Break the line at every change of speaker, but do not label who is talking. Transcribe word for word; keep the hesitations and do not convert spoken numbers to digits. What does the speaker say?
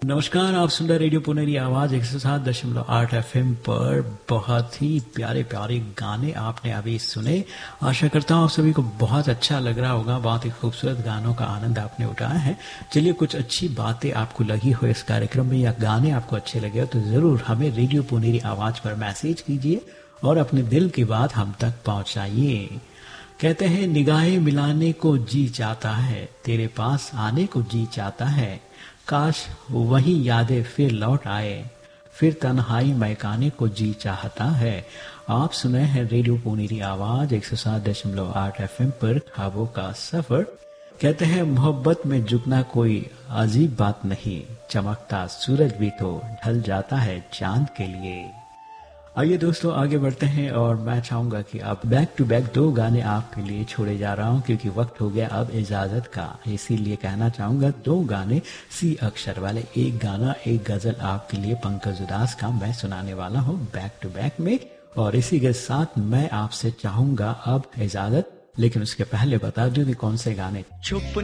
नमस्कार, आप सुन रहे रेडियो पुनेरी आवाज एक सौ सात दशमलव आठ एफ एम पर। बहुत ही प्यारे प्यारे गाने आपने अभी सुने। आशा करता हूँ आप सभी को बहुत अच्छा लग रहा होगा। बहुत ही खूबसूरत गानों का आनंद आपने उठाया है। चलिए, कुछ अच्छी बातें आपको लगी हो इस कार्यक्रम में या गाने आपको अच्छे लगे हो तो जरूर हमें रेडियो पुनेरी आवाज पर मैसेज कीजिए और अपने दिल की बात हम तक पहुंचाइए। कहते हैं, निगाहें मिलाने को जी चाहता है, तेरे पास आने को जी चाहता है, काश वही यादें फिर लौट आए, फिर तन्हाई महकाने को जी चाहता है। आप सुने हैं रेडियो पुनेरी आवाज एक सौ सात दशमलव आठ एफ एम पर ख्वाबों का सफर। कहते हैं, मोहब्बत में झुकना कोई अजीब बात नहीं, चमकता सूरज भी तो ढल जाता है चांद के लिए। आइए दोस्तों, आगे बढ़ते हैं और मैं चाहूंगा कि आप बैक टू बैक दो गाने आपके लिए छोड़े जा रहा हूं क्योंकि वक्त हो गया अब इजाजत का। इसीलिए कहना चाहूंगा दो गाने सी अक्षर वाले, एक गाना एक गजल आपके लिए पंकज उदास का मैं सुनाने वाला हूं बैक टू बैक में। और इसी के साथ मैं आपसे चाहूंगा अब इजाजत, लेकिन उसके पहले बता दूं कि कौन से गाने।